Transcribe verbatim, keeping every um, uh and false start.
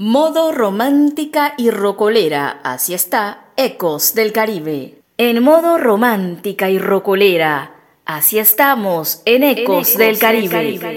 Modo romántica y rocolera, así está Ecos del Caribe. En modo romántica y rocolera, así estamos en Ecos, en Ecos del Caribe. Del Caribe.